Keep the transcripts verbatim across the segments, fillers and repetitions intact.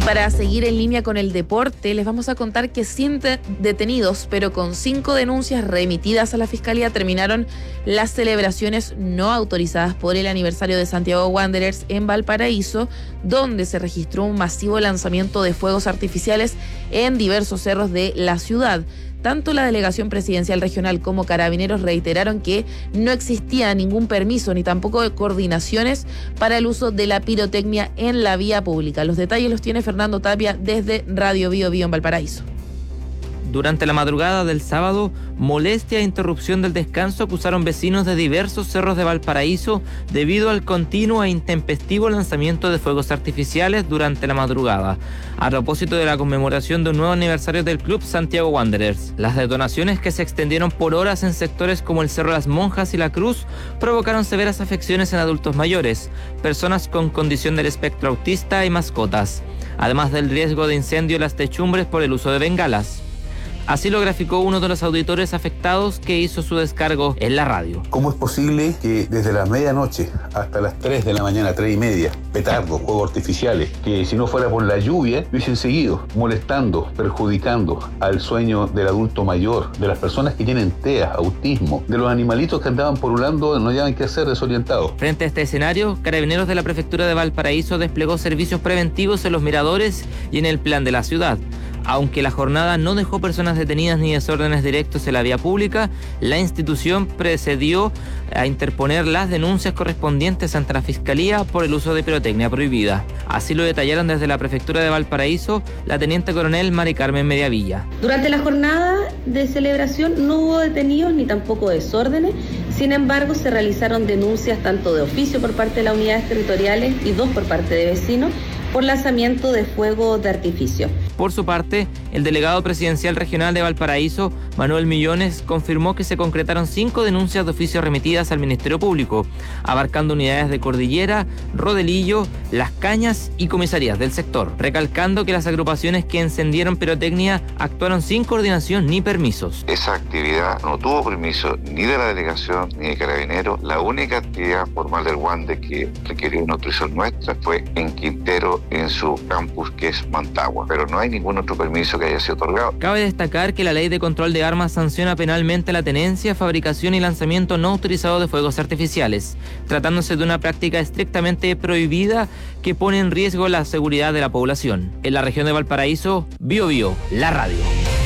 Para seguir en línea con el deporte, les vamos a contar que cien detenidos, pero con cinco denuncias remitidas a la Fiscalía, terminaron las celebraciones no autorizadas por el aniversario de Santiago Wanderers en Valparaíso, donde se registró un masivo lanzamiento de fuegos artificiales en diversos cerros de la ciudad. Tanto la Delegación Presidencial Regional como Carabineros reiteraron que no existía ningún permiso ni tampoco coordinaciones para el uso de la pirotecnia en la vía pública. Los detalles los tiene Fernando Tapia desde Radio Bio Bio en Valparaíso. Durante la madrugada del sábado, molestia e interrupción del descanso acusaron vecinos de diversos cerros de Valparaíso debido al continuo e intempestivo lanzamiento de fuegos artificiales durante la madrugada, a propósito de la conmemoración de un nuevo aniversario del club Santiago Wanderers. Las detonaciones, que se extendieron por horas en sectores como el Cerro Las Monjas y La Cruz, provocaron severas afecciones en adultos mayores, personas con condición del espectro autista y mascotas, además del riesgo de incendio en las techumbres por el uso de bengalas. Así lo graficó uno de los auditores afectados, que hizo su descargo en la radio. ¿Cómo es posible que desde la medianoche hasta las tres de la mañana, tres y media, petardos, fuegos artificiales, que si no fuera por la lluvia, hubiesen seguido molestando, perjudicando al sueño del adulto mayor, de las personas que tienen T E A, autismo, de los animalitos que andaban porulando, no hallaban qué hacer, desorientados? Frente a este escenario, Carabineros de la Prefectura de Valparaíso desplegó servicios preventivos en los miradores y en el plan de la ciudad. Aunque la jornada no dejó personas detenidas ni desórdenes directos en la vía pública, la institución procedió a interponer las denuncias correspondientes ante la Fiscalía por el uso de pirotecnia prohibida. Así lo detallaron desde la Prefectura de Valparaíso la Teniente Coronel Mari Carmen Mediavilla. Durante la jornada de celebración no hubo detenidos ni tampoco desórdenes. Sin embargo, se realizaron denuncias tanto de oficio por parte de las unidades territoriales y dos por parte de vecinos por lanzamiento de fuegos de artificio. Por su parte, el delegado presidencial regional de Valparaíso, Manuel Millones, confirmó que se concretaron cinco denuncias de oficio remitidas al Ministerio Público, abarcando unidades de Cordillera, Rodelillo, Las Cañas y comisarías del sector, recalcando que las agrupaciones que encendieron pirotecnia actuaron sin coordinación ni permisos. Esa actividad no tuvo permiso ni de la delegación ni de Carabineros. La única actividad formal del Wande que requirió una autorización nuestra fue en Quintero, en su campus, que es Mantagua, pero no hay ningún otro permiso que haya sido otorgado. Cabe destacar que la Ley de Control de Armas sanciona penalmente la tenencia, fabricación y lanzamiento no autorizado de fuegos artificiales, tratándose de una práctica estrictamente prohibida que pone en riesgo la seguridad de la población. En la región de Valparaíso, Bio Bio, la radio.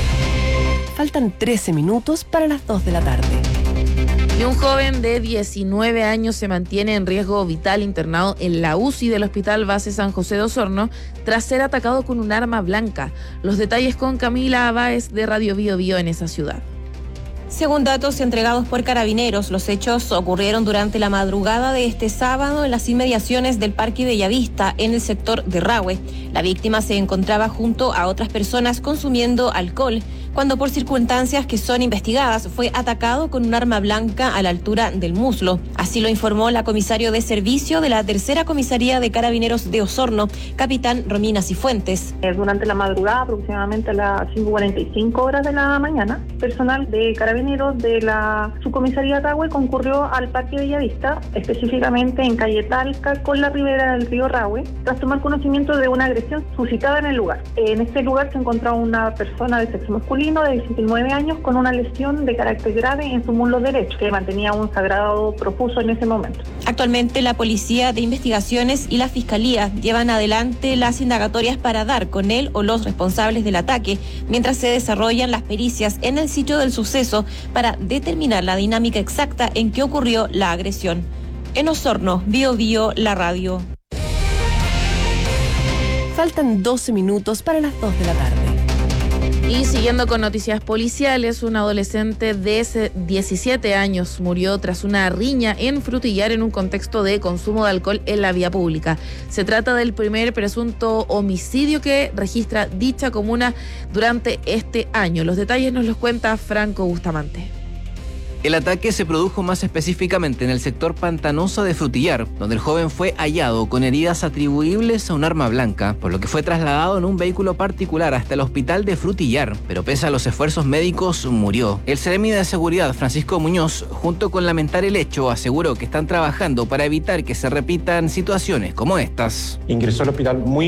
Faltan trece minutos para las dos de la tarde. Y un joven de diecinueve años se mantiene en riesgo vital internado en la U C I del Hospital Base San José de Osorno tras ser atacado con un arma blanca. Los detalles con Camila Báez de Radio Bio Bio en esa ciudad. Según datos entregados por Carabineros, los hechos ocurrieron durante la madrugada de este sábado en las inmediaciones del Parque Bellavista, en el sector de Rahue. La víctima se encontraba junto a otras personas consumiendo alcohol, cuando por circunstancias que son investigadas fue atacado con un arma blanca a la altura del muslo. Así lo informó la comisario de servicio de la tercera comisaría de Carabineros de Osorno, capitán Romina Cifuentes. Durante la madrugada, aproximadamente a las cinco cuarenta y cinco horas de la mañana, personal de Carabineros de la subcomisaría Rahue concurrió al Parque Bellavista, específicamente en calle Talca con la ribera del río Rahue, tras tomar conocimiento de una agresión suscitada en el lugar. En este lugar se encontraba una persona de sexo masculino de diecinueve años con una lesión de carácter grave en su muslo derecho, que mantenía un sangrado profuso en ese momento. Actualmente la Policía de Investigaciones y la Fiscalía llevan adelante las indagatorias para dar con él o los responsables del ataque, mientras se desarrollan las pericias en el sitio del suceso para determinar la dinámica exacta en que ocurrió la agresión. En Osorno, Bio Bio, la radio. Faltan doce minutos para las dos de la tarde. Y siguiendo con noticias policiales, un adolescente de diecisiete años murió tras una riña en Frutillar en un contexto de consumo de alcohol en la vía pública. Se trata del primer presunto homicidio que registra dicha comuna durante este año. Los detalles nos los cuenta Franco Bustamante. El ataque se produjo más específicamente en el sector pantanoso de Frutillar, donde el joven fue hallado con heridas atribuibles a un arma blanca, por lo que fue trasladado en un vehículo particular hasta el hospital de Frutillar, pero pese a los esfuerzos médicos, murió. El seremi de seguridad, Francisco Muñoz, junto con lamentar el hecho, aseguró que están trabajando para evitar que se repitan situaciones como estas. Ingresó al hospital muy